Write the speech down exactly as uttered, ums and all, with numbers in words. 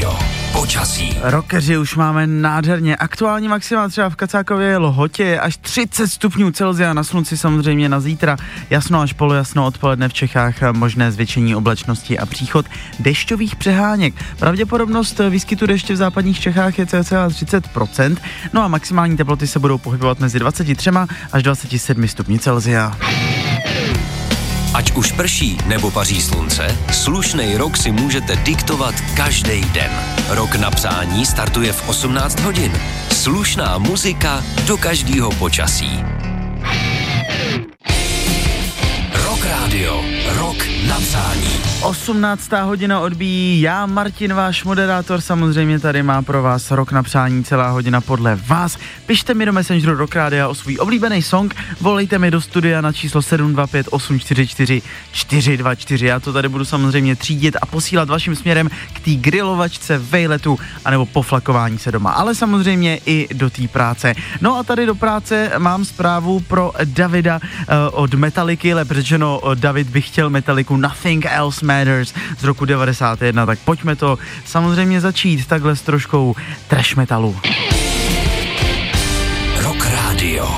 Radio. Počasí. Rockeři už máme nádherně. Aktuální maxima třeba v Kacákově Lhotě je až třicet stupňů Celsia, na slunci samozřejmě na zítra. Jasno až polojasno odpoledne v Čechách, možné zvětšení oblačnosti a příchod dešťových přeháněk. Pravděpodobnost výskytu deště v západních Čechách je cca třicet procent, no a maximální teploty se budou pohybovat mezi dvacet tři až dvacet sedm stupňů Celsia. Ať už prší nebo paří slunce, slušnej rok si můžete diktovat každý den. Rok na přání startuje v osmnáct hodin. Slušná muzika do každého počasí. Rock Radio. Rok na přání. osmnáctá hodina odbíjí, já Martin, váš moderátor, samozřejmě tady má pro vás Rok na přání, celá hodina podle vás. Pište mi do Messengeru Rock Radia o svůj oblíbený song, volejte mi do studia na číslo sedm dva pět osm čtyři čtyři čtyři dva čtyři. Já to tady budu samozřejmě třídit a posílat vaším směrem k té grilovačce, vejletu anebo poflakování se doma, ale samozřejmě i do té práce. No a tady do práce mám zprávu pro Davida uh, od Metalliky, lepší řečeno David by chtěl Metalliku Nothing Else Matters z roku devadesát jedna, tak pojďme to samozřejmě začít takhle s troškou trash metalu. Rock Radio.